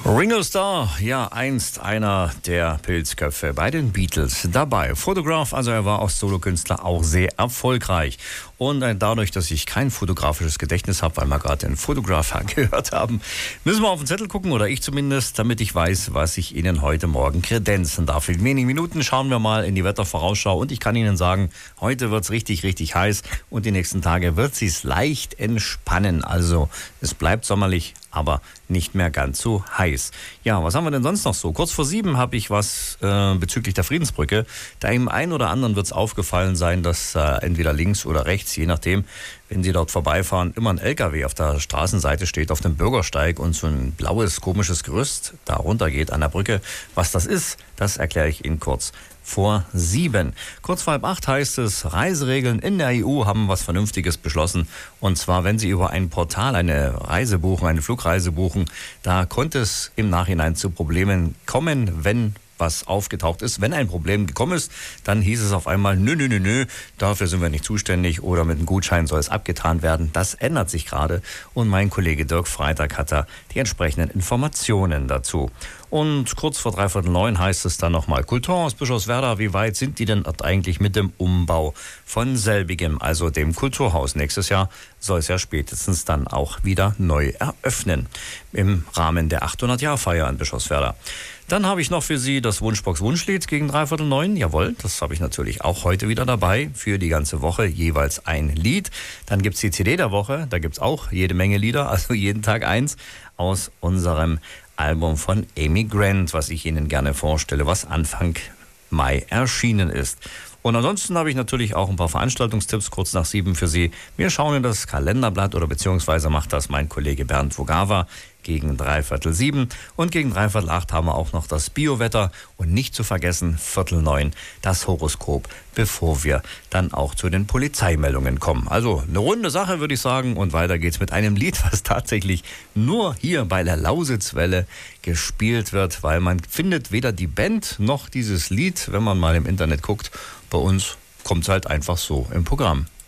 Ringo Starr, ja, einst einer der Pilzköpfe bei den Beatles dabei. Photograph, also er war als Solokünstler auch sehr erfolgreich. Und dadurch, dass ich kein fotografisches Gedächtnis habe, weil wir gerade den Photograph gehört haben, müssen wir auf den Zettel gucken, oder ich zumindest, damit ich weiß, was ich Ihnen heute Morgen kredenzen darf. In wenigen Minuten schauen wir mal in die Wettervorausschau und ich kann Ihnen sagen, heute wird es richtig, richtig heiß und die nächsten Tage wird es sich leicht entspannen. Also es bleibt sommerlich, aber nicht mehr ganz so heiß. Ja, was haben wir denn sonst noch so? Kurz vor 7 habe ich was bezüglich der Friedensbrücke. Dem einen oder anderen wird es aufgefallen sein, dass entweder links oder rechts, je nachdem, wenn Sie dort vorbeifahren, immer ein LKW auf der Straßenseite steht, auf dem Bürgersteig und so ein blaues, komisches Gerüst da runter geht an der Brücke. Was das ist, das erkläre ich Ihnen kurz vor 7. Kurz vor 7:30 heißt es, Reiseregeln in der EU haben was Vernünftiges beschlossen. Und zwar, wenn Sie über ein Portal eine Reise buchen, eine Flugreise buchen, da konnte es im Nachhinein zu Problemen kommen, wenn was aufgetaucht ist. Wenn ein Problem gekommen ist, dann hieß es auf einmal, nö, dafür sind wir nicht zuständig oder mit einem Gutschein soll es abgetan werden. Das ändert sich gerade und mein Kollege Dirk Freitag hat da die entsprechenden Informationen dazu. Und kurz vor 8:45 heißt es dann nochmal, Kulturhaus Bischofswerda, wie weit sind die denn eigentlich mit dem Umbau von selbigem, also dem Kulturhaus? Nächstes Jahr soll es ja spätestens dann auch wieder neu eröffnen im Rahmen der 800-Jahr-Feier in Bischofswerda. Dann habe ich noch für Sie das Wunschbox-Wunschlied gegen 8:45. Jawohl, das habe ich natürlich auch heute wieder dabei. Für die ganze Woche jeweils ein Lied. Dann gibt es die CD der Woche. Da gibt es auch jede Menge Lieder, also jeden Tag eins aus unserem Album von Amy Grant, was ich Ihnen gerne vorstelle, was Anfang Mai erschienen ist. Und ansonsten habe ich natürlich auch ein paar Veranstaltungstipps kurz nach 7 für Sie. Wir schauen in das Kalenderblatt oder beziehungsweise macht das mein Kollege Bernd Vogava gegen 7:15. Und gegen 8:15 haben wir auch noch das Biowetter und nicht zu vergessen 8:45 das Horoskop, bevor wir dann auch zu den Polizeimeldungen kommen. Also eine runde Sache, würde ich sagen, und weiter geht's mit einem Lied, was tatsächlich nur hier bei der Lausitzwelle gespielt wird, weil man findet weder die Band noch dieses Lied, wenn man mal im Internet guckt. Bei uns kommt es halt einfach so im Programm.